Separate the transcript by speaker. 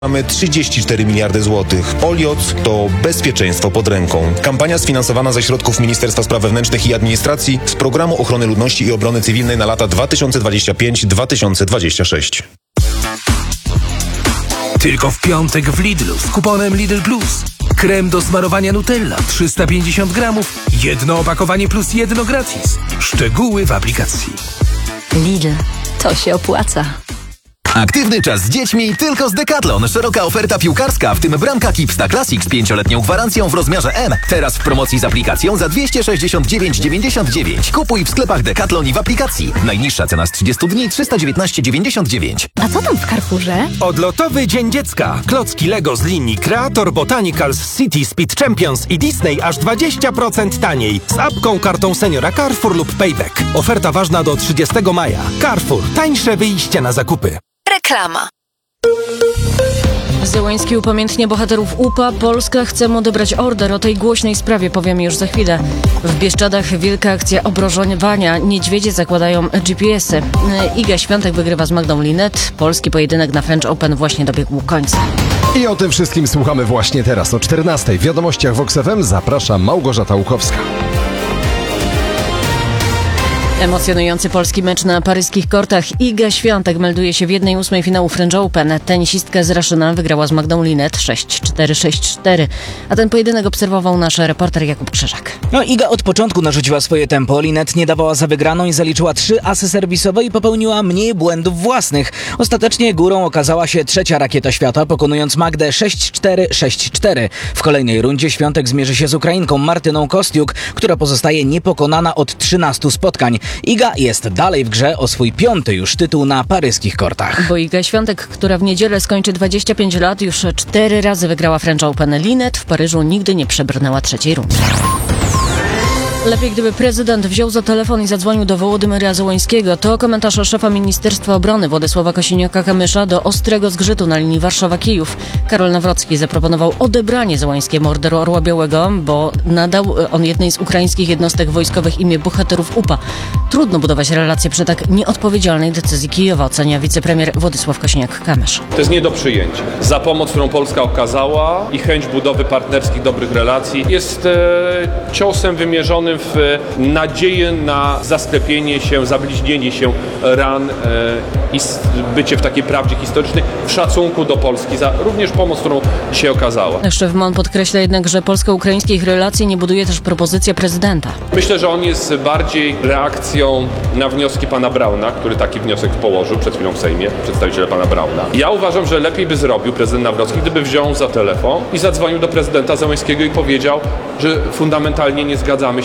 Speaker 1: Mamy 34 miliardy złotych. Olioc to bezpieczeństwo pod ręką. Kampania sfinansowana ze środków Ministerstwa Spraw Wewnętrznych i Administracji z Programu Ochrony Ludności i Obrony Cywilnej na lata 2025-2026.
Speaker 2: Tylko w piątek w Lidlu z kuponem Lidl Plus. Krem do smarowania Nutella 350 gramów, jedno opakowanie plus jedno gratis. Szczegóły w aplikacji.
Speaker 3: Lidl, to się opłaca.
Speaker 4: Aktywny czas z dziećmi tylko z Decathlon. Szeroka oferta piłkarska, w tym bramka Kipsta Classic z 5-letnią gwarancją w rozmiarze M. Teraz w promocji z aplikacją za 269,99. Kupuj w sklepach Decathlon i w aplikacji. Najniższa cena z 30 dni 319,99.
Speaker 3: A co tam w Carrefourze?
Speaker 2: Odlotowy Dzień Dziecka. Klocki Lego z linii Creator, Botanicals, City, Speed Champions i Disney aż 20% taniej. Z apką, kartą seniora Carrefour lub Payback. Oferta ważna do 30 maja. Carrefour. Tańsze wyjście na zakupy.
Speaker 3: Reklama.
Speaker 5: Zełański upamiętnia bohaterów UPA. Polska chce mu odebrać order. O tej głośnej sprawie powiemy już za chwilę. W Bieszczadach wielka akcja obrożowania. Niedźwiedzie zakładają GPS-y. Iga Świątek wygrywa z Magdą Linet. Polski pojedynek na French Open właśnie dobiegł końca.
Speaker 6: I o tym wszystkim słuchamy właśnie teraz o 14:00. W wiadomościach Vox FM zaprasza Małgorzata Łukowska.
Speaker 5: Emocjonujący polski mecz na paryskich kortach. Iga Świątek melduje się w 1/8 finału French Open. Tenisistka z Raszyna wygrała z Magdą Linet 6-4, 6-4. A ten pojedynek obserwował nasz reporter Jakub Krzyżak.
Speaker 7: Iga od początku narzuciła swoje tempo. Linet nie dawała za wygraną i zaliczyła 3 asy serwisowe i popełniła mniej błędów własnych. Ostatecznie górą okazała się trzecia rakieta świata, pokonując Magdę 6-4, 6-4. W kolejnej rundzie Świątek zmierzy się z Ukrainką Martyną Kostiuk, która pozostaje niepokonana od 13 spotkań. Iga jest dalej w grze o swój 5. już tytuł na paryskich kortach.
Speaker 5: Bo Iga Świątek, która w niedzielę skończy 25 lat, już 4 razy wygrała French Open. Linet w Paryżu nigdy nie przebrnęła trzeciej rundy. Lepiej, gdyby prezydent wziął za telefon i zadzwonił do Wołodymyra Zełańskiego. To komentarz szefa Ministerstwa Obrony Władysława Kosiniaka-Kamysza do ostrego zgrzytu na linii Warszawa-Kijów. Karol Nawrocki zaproponował odebranie Zełańskiemu orderu Orła Białego, bo nadał on jednej z ukraińskich jednostek wojskowych imię bohaterów UPA. Trudno budować relacje przy tak nieodpowiedzialnej decyzji Kijowa, ocenia wicepremier Władysław Kosiniak-Kamysz.
Speaker 8: To jest nie do przyjęcia. Za pomoc, którą Polska okazała i chęć budowy partnerskich, dobrych relacji jest ciosem wymierzonym w nadzieję na zasklepienie się, zabliźnienie się ran i bycie w takiej prawdzie historycznej, w szacunku do Polski za również pomoc, którą dzisiaj okazała.
Speaker 5: Szef MON podkreśla jednak, że polsko-ukraińskich relacji nie buduje też propozycja prezydenta.
Speaker 8: Myślę, że on jest bardziej reakcją na wnioski pana Brauna, który taki wniosek położył przed chwilą w Sejmie, przedstawiciele pana Brauna. Ja uważam, że lepiej by zrobił prezydent Nawrocki, gdyby wziął za telefon i zadzwonił do prezydenta Zełańskiego i powiedział, że fundamentalnie nie zgadzamy